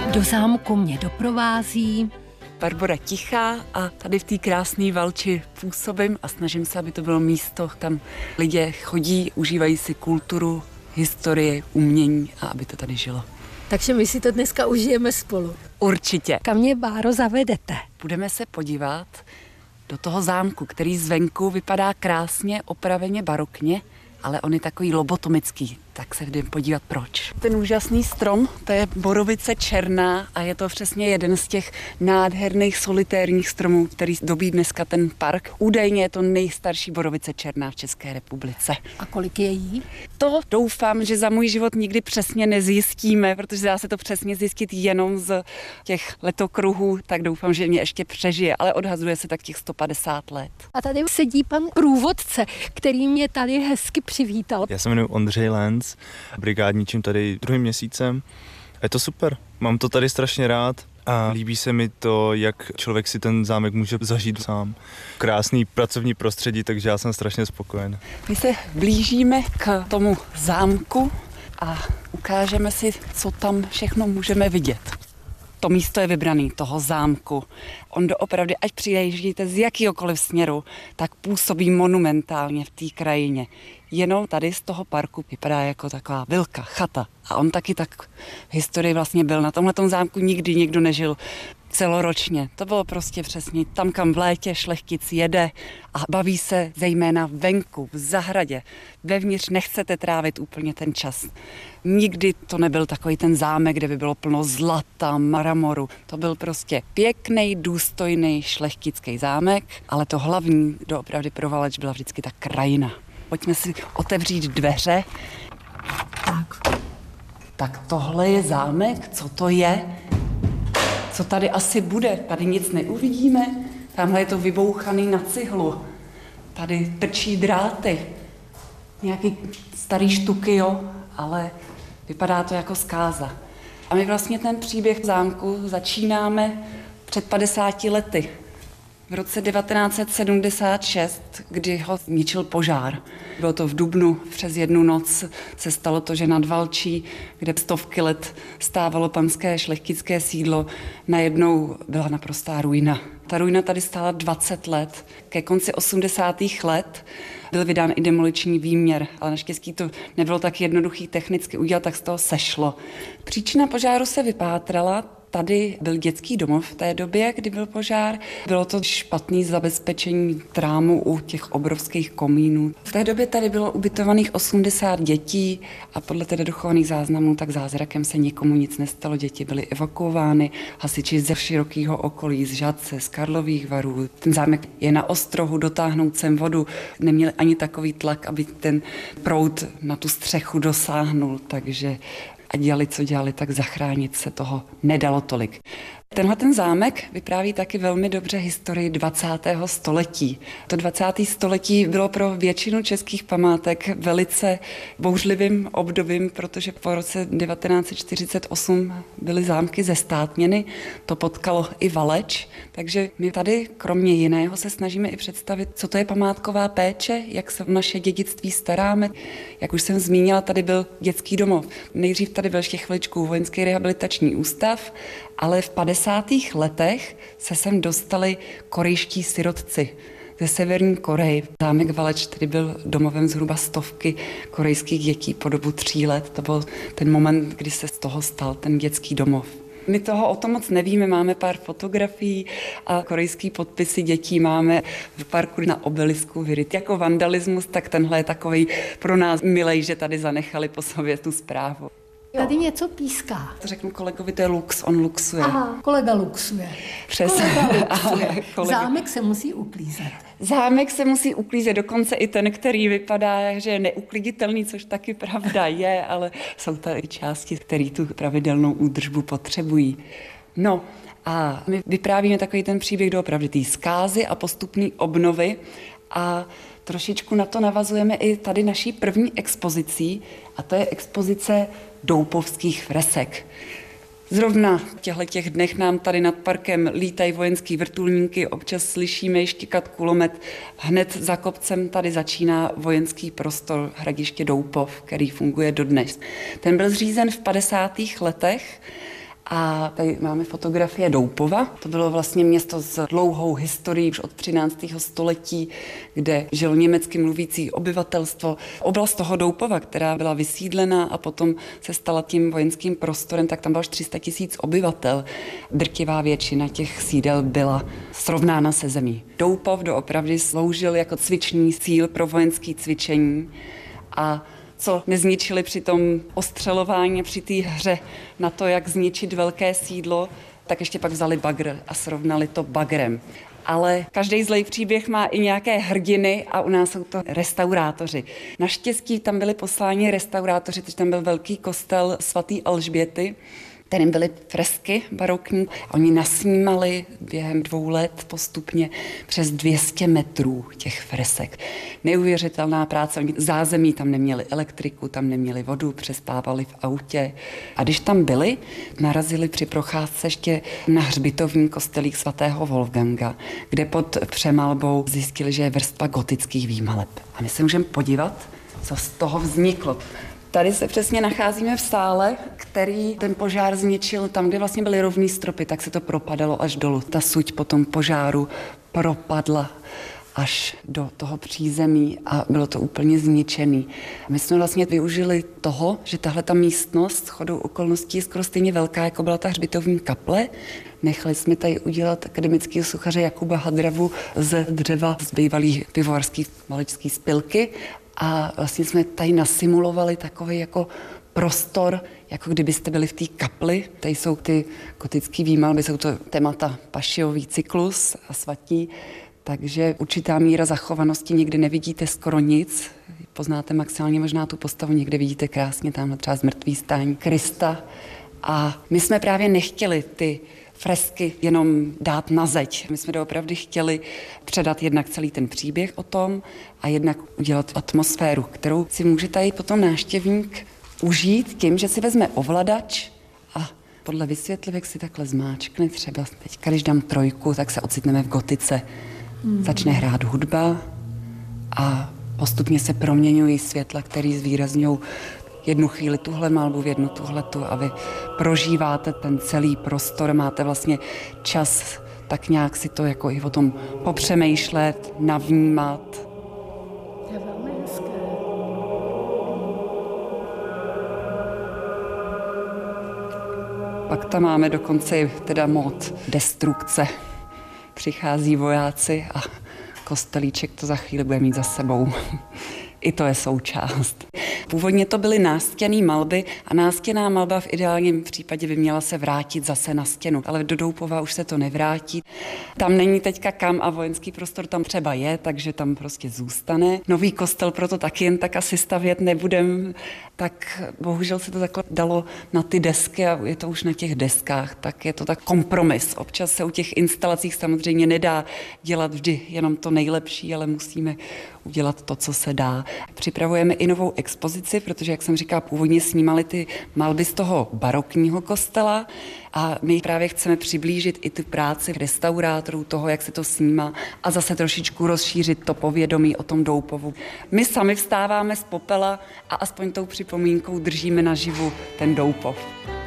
Do zámku mě doprovází Barbora Tichá a tady v té krásné Valči působím a snažím se, aby to bylo místo, tam lidé chodí, užívají si kulturu, historii, umění a aby to tady žilo. Takže my si to dneska užijeme spolu. Určitě. Kam mě, Báro, zavedete? Budeme se podívat do toho zámku, který zvenku vypadá krásně, opraveně, barokně, ale on je takový lobotomický, tak se jdeme podívat proč. Ten úžasný strom, to je borovice černá a je to přesně jeden z těch nádherných solitérních stromů, který dobí dneska ten park. Údajně je to nejstarší borovice černá v České republice. A kolik je jí? To doufám, že za můj život nikdy přesně nezjistíme, protože dá se to přesně zjistit jenom z těch letokruhů, tak doufám, že mě ještě přežije, ale odhazuje se tak těch 150 let. A tady sedí pan průvodce, který mě tady hezky přivítal. Já se jmenuji Ondřej Lenz, brigádničím tady 2. měsícem. Je to super, mám to tady strašně rád a líbí se mi to, jak člověk si ten zámek může zažít sám. Krásný pracovní prostředí, takže já jsem strašně spokojen. My se blížíme k tomu zámku a ukážeme si, co tam všechno můžeme vidět. To místo je vybraný, toho zámku. On doopravdy, ať přijíždíte z jakýhokoliv směru, tak působí monumentálně v té krajině. Jenom tady z toho parku vypadá jako taková vilka, chata. A on taky tak v historii vlastně byl. Na tomhletom zámku nikdy nikdo nežil celoročně. To bylo prostě přesně tam, kam v létě šlechtic jede a baví se zejména venku, v zahradě. Vevnitř nechcete trávit úplně ten čas. Nikdy to nebyl takový ten zámek, kde by bylo plno zlata, mramoru. To byl prostě pěkný, důstojný šlechtický zámek, ale to hlavní doopravdy pro Valeč byla vždycky ta krajina. Pojďme si otevřít dveře. Tak tohle je zámek, co to je? Co tady asi bude? Tady nic neuvidíme. Tamhle je to vybouchaný na cihlu. Tady trčí dráty. Nějaký starý štuky, jo, ale vypadá to jako zkáza. A my vlastně ten příběh zámku začínáme před 50 lety. V roce 1976, kdy ho zničil požár. Bylo to v dubnu, přes jednu noc se stalo to, že nad Valčí, kde stovky let stávalo panské šlechtické sídlo, najednou byla naprostá ruina. Ta ruina tady stála 20 let. Ke konci 80. let byl vydán i demoliční výměr, ale naštěstí to nebylo tak jednoduchý technicky udělat, tak z toho sešlo. Příčina požáru se vypátrala. Tady byl dětský domov v té době, kdy byl požár. Bylo to špatné zabezpečení trámu u těch obrovských komínů. V té době tady bylo ubytovaných 80 dětí a podle tedy dochovaných záznamů tak zázrakem se nikomu nic nestalo. Děti byly evakuovány, hasiči ze širokého okolí, z Žatce, z Karlových Varů. Ten zámek je na ostrohu, dotáhnout sem vodu. Neměli ani takový tlak, aby ten proud na tu střechu dosáhnul, takže a dělali, co dělali, tak zachránit se toho nedalo tolik. Tenhle ten zámek vypráví taky velmi dobře historii 20. století. To 20. století bylo pro většinu českých památek velice bouřlivým obdobím, protože po roce 1948 byly zámky zestátněny, to potkalo i Valeč, takže my tady kromě jiného se snažíme i představit, co to je památková péče, jak se o naše dědictví staráme. Jak už jsem zmínila, tady byl dětský domov. Nejdřív tady byl ještě chviličku vojenský rehabilitační ústav, ale v 50. letech se sem dostali korejští sirotci ze Severní Koreji. Zámek Valeč tedy byl domovem zhruba 100 korejských dětí po dobu 3 let. To byl ten moment, kdy se z toho stal ten dětský domov. My toho o tom moc nevíme, máme pár fotografií a korejský podpisy dětí máme v parku na obelisku vyryt. Jako vandalismus, tak tenhle je takovej pro nás milej, že tady zanechali po sobě tu zprávu. Tady něco píská. To řeknu kolegovi, to je lux, on luxuje. Aha, kolega luxuje. Přesně. Zámek se musí uklízet. Zámek se musí uklízet, dokonce i ten, který vypadá, že je neukliditelný, což taky pravda je, ale jsou tady části, které tu pravidelnou údržbu potřebují. No a my vyprávíme takový ten příběh doopravdy té zkázy a postupné obnovy a trošičku na to navazujeme i tady naší první expozicí a to je expozice doupovských fresek. Zrovna v těchto dnech nám tady nad parkem lítají vojenský vrtulníky, občas slyšíme štěkat kulomet. Hned za kopcem tady začíná vojenský prostor Hradiště Doupov, který funguje dodnes. Ten byl zřízen v 50. letech A tady máme fotografie Doupova. To bylo vlastně město s dlouhou historií už od 13. století, kde žilo německy mluvící obyvatelstvo. Oblast toho Doupova, která byla vysídlena a potom se stala tím vojenským prostorem, tak tam bylo až 300 000 obyvatel. Drtivá většina těch sídel byla srovnána se zemí. Doupov doopravdy sloužil jako cvičný cíl pro vojenské cvičení a co nezničili při tom ostřelování, při té hře na to, jak zničit velké sídlo, tak ještě pak vzali bagr a srovnali to bagrem. Ale každý zlej příběh má i nějaké hrdiny a u nás jsou to restaurátoři. Naštěstí tam byli posláni restaurátoři, protože tam byl velký kostel svatý Alžběty, kterým byly fresky barokní. Oni nasnímali během 2 let postupně přes 200 metrů těch fresek. Neuvěřitelná práce. Oni zázemí tam neměli elektriku, tam neměli vodu, přespávali v autě. A když tam byli, narazili při procházce ještě na hřbitovní kostelík svatého Wolfganga, kde pod přemalbou zjistili, že je vrstva gotických výmaleb. A my se můžeme podívat, co z toho vzniklo. Tady se přesně nacházíme v sále, který ten požár zničil. Tam, kde vlastně byly rovný stropy, tak se to propadalo až dolů. Ta suť po tom požáru propadla až do toho přízemí a bylo to úplně zničený. My jsme vlastně využili toho, že tahle ta místnost shodou okolností je skoro stejně velká, jako byla ta hřbitovní kaple. Nechali jsme tady udělat akademického sochaře Jakuba Hadravu z dřeva z bývalý pivovarský maličský spilky. A vlastně jsme tady nasimulovali takový jako prostor, jako kdybyste byli v té kapli. Tady jsou ty gotické výmalby, jsou to témata Pašiový cyklus a svatí, takže určitá míra zachovanosti, někdy nevidíte skoro nic, poznáte maximálně možná tu postavu, někde vidíte krásně tam třeba zmrtvý stání Krista. A my jsme právě nechtěli ty fresky jenom dát na zeď. My jsme doopravdy chtěli předat jednak celý ten příběh o tom a jednak udělat atmosféru, kterou si může tady potom návštěvník užít tím, že si vezme ovladač a podle vysvětlivek si takhle zmáčkne. Třeba teď, když dám 3, tak se ocitneme v gotice. Začne hrát hudba a postupně se proměňují světla, které zvýrazňují jednu chvíli tuhle malbu, v jednu tuhletu a vy prožíváte ten celý prostor, máte vlastně čas tak nějak si to jako i o tom popřemýšlet, navnímat. Je velmi hezké. Pak tam máme dokonce teda mod destrukce. Přichází vojáci a kostelíček to za chvíli bude mít za sebou. I to je součást. Původně to byly nástěnné malby a nástěnná malba v ideálním případě by měla se vrátit zase na stěnu, ale do Doupova už se to nevrátí. Tam není teďka kam a vojenský prostor tam třeba je, takže tam prostě zůstane. Nový kostel proto taky jen tak asi stavět nebudem, tak bohužel se to takhle dalo na ty desky a je to už na těch deskách, tak je to tak kompromis. Občas se u těch instalacích samozřejmě nedá dělat vždy jenom to nejlepší, ale musíme udělat to, co se dá. Připravujeme i novou expozici, protože, jak jsem říkala, původně snímali ty malby z toho barokního kostela a my právě chceme přiblížit i tu práci restaurátorů toho, jak se to snímá a zase trošičku rozšířit to povědomí o tom Doupovu. My sami vstáváme z popela a aspoň tou připomínkou držíme naživu ten Doupov.